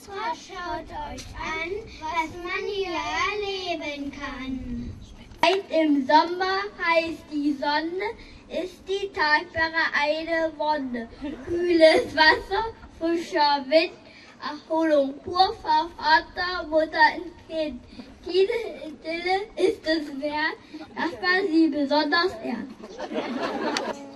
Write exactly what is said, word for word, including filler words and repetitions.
Schaut euch an, was man hier erleben kann. Weit im Sommer heißt die Sonne, ist die Talsperre eine Wonne. Kühles Wasser, frischer Wind, Erholung pur für Vater, Mutter und Kind. Diese Idylle ist es wert, dass man sie besonders ehrt.